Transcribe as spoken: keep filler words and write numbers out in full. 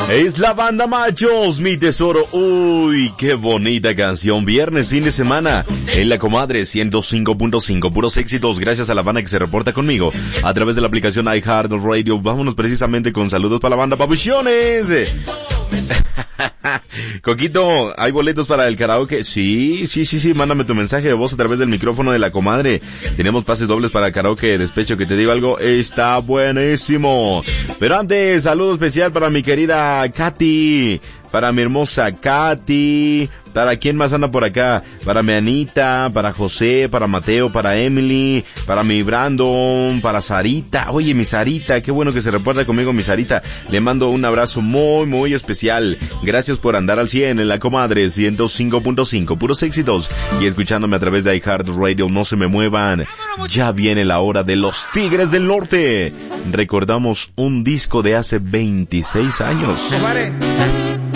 Es la banda Machos, mi tesoro. Uy, qué bonita canción. Viernes, fin de semana, en La Comadre ciento cinco punto cinco. Puros éxitos, gracias a la banda que se reporta conmigo a través de la aplicación iHeartRadio. Vámonos precisamente con saludos para la banda Papuchones. Coquito, ¿hay boletos para el karaoke? Sí, sí, sí, sí, mándame tu mensaje de voz a través del micrófono de La Comadre. Tenemos pases dobles para el karaoke de despecho, que te digo algo, está buenísimo. Pero antes, saludo especial para mi querida Katy, para mi hermosa Katy, para quién más anda por acá, para mi Anita, para José, para Mateo, para Emily, para mi Brandon, para Sarita. Oye, mi Sarita, qué bueno que se reporta conmigo, mi Sarita. Le mando un abrazo muy, muy especial. Gracias por andar al cien en La Comadre ciento cinco punto cinco, puros éxitos. Y escuchándome a través de iHeartRadio, no se me muevan. Ya viene la hora de los Tigres del Norte. Recordamos un disco de hace veintiséis años. Compadre.